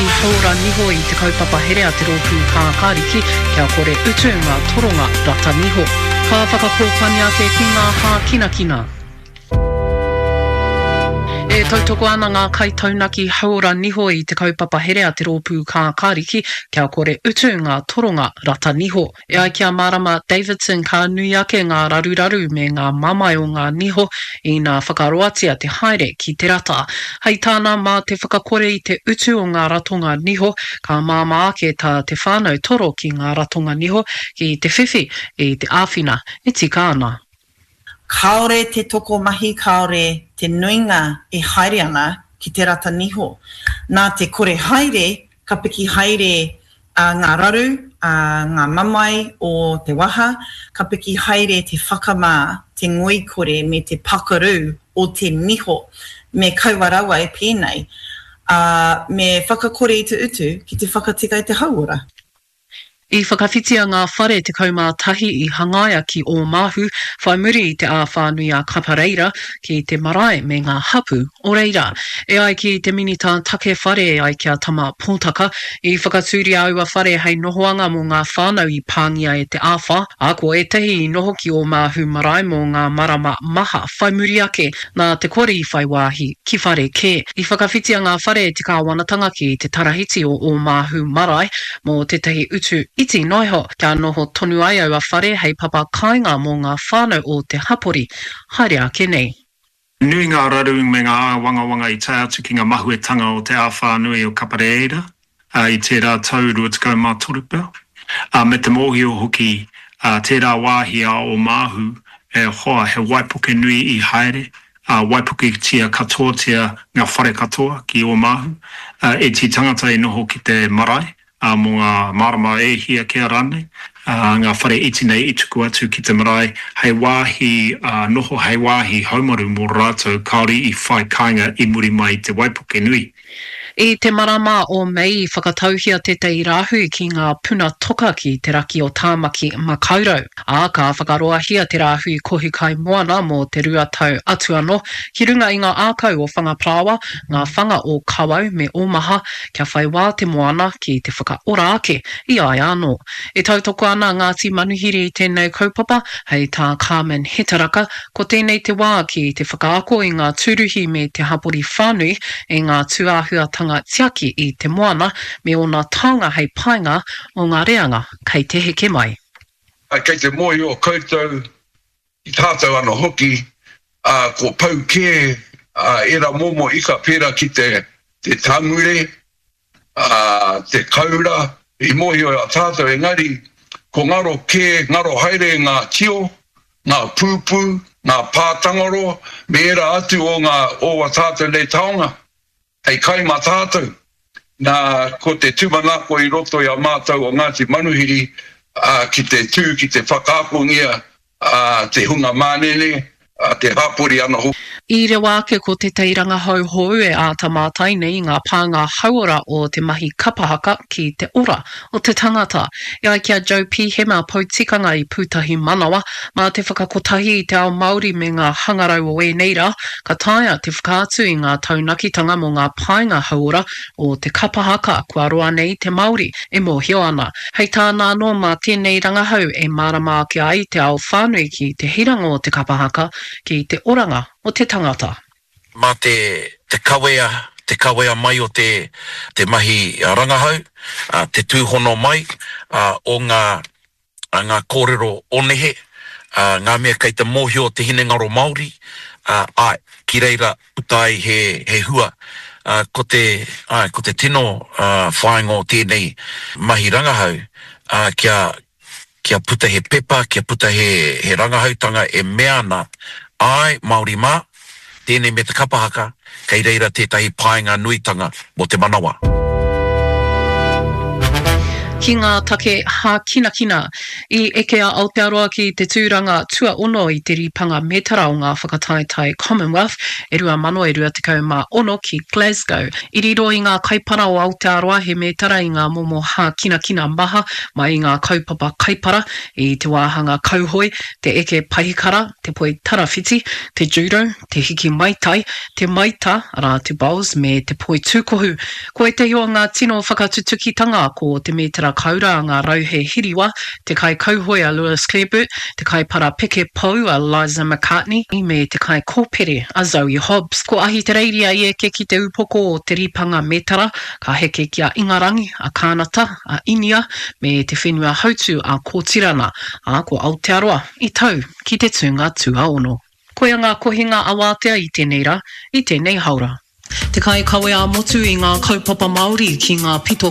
taunaki haura niho I te kaupapa here a te rōpū kā kāriki kia kore utu ngā toronga rata niho. Ka whakakōpani ake ki ngā hā kinakina. E tautoko ana ngā kai taunaki haura niho I te kaupapa here a te rōpū kā kāriki kia kore utu ngā toronga rata niho. E ai kia marama Davidson ka nui ake ngā raruraru me ngā mamai o ngā niho I ngā whakaroatia te haere ki te rata. Hei tāna mā te whakakore I te utu o ngā ratonga niho ka māma ake tā te whānau toro ki ngā ratonga niho ki te whiwhi I te āwhina. E tika ana. Kaore te toko mahi, kaore te nuinga e haere ana ki te rata niho. Nā te kore haere, ka piki haere ngā raru, ngā mamai o te waha, ka piki haere te whakamā, te ngoi kore me te pakaru o te niho, me kauarawa e pēnei, me whakakore I te utu ki te whakatika I te hauora. I whakawhitia ngā whare te kaumātahi I hangaia ki o mahu, whai muri I te āwhānui a kapareira ki te marae me ngā hapu o reira. E ai ki te minita take whare e ai kia tama pōtaka, I whakatūri aua whare hei nohoanga mō ngā whānau I pāngia e te āwha, ako e tehi I noho ki o mahu marae mō ngā marama maha whai muri ake, nā te kore I whai wāhi ki whare ke. I whakawhitia ngā whare te kāwanatanga ki te tarahiti o mahu marae mō te tehi utu Iti noiho, kia noho tonu ai au a whare hei papa kāinga mō ngā whānau o te hapori. Haere ake nei. Nui ngā raru me ngā wanga I tai atu ki ngā mahuetanga o te āwhānui o Kapareira, I tērā tau ruatikau mā torupau. Me te mōhio hoki, tērā wāhia o mahu, e hoa he waipuke nui I haere, waipuke tia katoa tia ngā whare katoa ki o mahu, e ti tangata I noho ki te marae, mō ngā marama e hia kia rane, ngā whare iti nei I tuku atu ki te marae, hei wāhi, noho hei wāhi haumaru mō rātou kaori I whai kāinga I muri mai te waipuke nui. I te marama o mei whakatauhia te tei rāhui ki ngā puna toka ki te raki o tāmaki makaurau. A ka whakaroahia te rāhui kohi kai moana mō te rua tau atu anō, ki runga I ngā ākau o whangaprawa, ngā whanga o kawau me omaha, kia whai wā te moana ki te whakaora ake I ai anō. E tautoko ana Ngāti Manuhiri I tēnei kaupapa, hei tā Carmen Hetaraka, ko tēnei te wā ki te whakaako I ngā tūruhi me te hapori whānui, e ngā tuāhuatanga tiaki I te moana me o ngā taonga hei painga o ngā reanga kei te heke mai. Kei te mohi o koutou I tātou ana hoki, ko pau ke era momo ika pera ki te tangure, te kaura, I mohi o tātou engari, ko ngaro ke, ngaro haere ngā tio, ngā pūpū, ngā pātangaro, me era atu o ngā owa tātou nei taonga. Hei kai mā tātou, nā ko te tūmanako I roto I a mātou o Ngāti Manuhiri, ki te tū, ki te whakāpongia, te hunga mānene, te hapori ana hoki. I rewa ake ko te teiranga hauhou e a tamātai nei ngā pānga hauora o te mahi kapahaka ki te ora o te tangata. I ai kia Joe P. Hema pautikanga I pūtahi manawa, mā te whakakotahi I te ao Māori me ngā hangarau o e neira, ka taia te whakaatu I ngā taunakitanga mō ngā pāinga hauora o te kapahaka kua roa nei te Māori e mōhio ana. Hei tāna anō mā tēnei rangahau e marama ake ai te ao whānui ki te hiranga o te kapahaka ki te oranga o te tangata. Mā te kawea mai o te mahi rangahau, te tūhono mai o ngā kōrero onehe, ngā mea kei te mōhio te hinengaro Māori, ki reira utai he hua, ko te tino whāingo tēnei mahi rangahau, kia puta he pepa, kia puta he rangahautanga e mea ana, ai Māori mā, tēnei me te kapahaka, kei reira tētahi pāinga nuitanga mo te manawa. ki ngā take hā kina kina I eke a Aotearoa ki te tūranga tua ono I te ripanga metara o ngā whakataetai Commonwealth e rua mano e rua tekau mā ono ki Glasgow. I riro I ngā kaipara o Aotearoa he metara I ngā momo hā kina kina maha mai I ngā kaupapa kaipara I te wāhanga kauhoi, te eke pahikara, te poi tarawhiti, te judo, te hiki maitai, te maita, ara te bowls me te poi tūkohu. Ko e te hio ngā tino whakatutukitanga ko te metara kaura a ngā rauhe hiriwa, te kai kauhoi a Lewis Clareburt, te kai para peke pou a Liza McCartney, me te kai kōpere a Zoe Hobbs. Ko ahi te reiria I eke ki te upoko o te ripanga metara, ka heke ki a Ingarangi, a Kānata, a Inia, me te whenua hautu a Kōtirana, a ko Aotearoa I tau ki te tūnga tuaono. Koia ngā kohinga awātea I tēnei rā, I tēnei haura. Te kai kawe a motu I ngā kaupapa Māori ki ngā pito